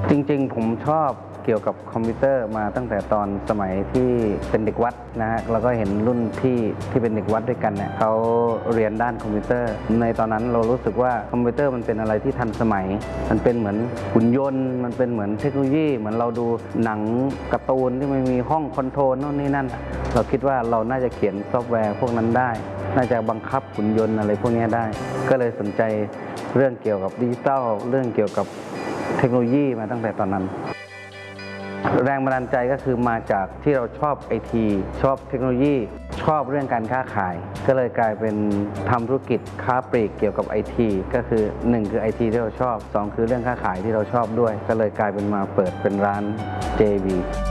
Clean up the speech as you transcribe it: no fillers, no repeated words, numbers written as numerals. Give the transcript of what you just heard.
จริงๆผมชอบเกี่ยวกับคอมพิวเตอร์มาตั้งแต่ตอนสมัยที่เป็นเด็กวัดนะฮะเราก็เห็นรุ่นพี่ที่เป็นเด็กวัดด้วยกันเนี่ยเขาเรียนด้านคอมพิวเตอร์ในตอนนั้นเรารู้สึกว่าคอมพิวเตอร์มันเป็นอะไรที่ทันสมัยมันเป็นเหมือนหุ่นยนต์มันเป็นเหมือนเทคโนโลยีเหมือนเราดูหนังการ์ตูนที่มันมีห้องคอนโทรลโน่นนี่นั่นเราคิดว่าเราน่าจะเขียนซอฟต์แวร์พวกนั้นได้น่าจะบังคับหุ่นยนต์อะไรพวกนี้ได้ก็เลยสนใจเรื่องเกี่ยวกับดิจิทัลเรื่องเกี่ยวกับเทคโนโลยีมาตั้งแต่ตอนนั้นแรงบันดาลใจก็คือมาจากที่เราชอบไอทีชอบเทคโนโลยีชอบเรื่องการค้าขายก็เลยกลายเป็นทำธุรกิจค้าปลีกเกี่ยวกับไอทีก็คือ1คือไอทีที่เราชอบ2คือเรื่องค้าขายที่เราชอบด้วยก็เลยกลายเป็นมาเปิดเป็นร้าน JV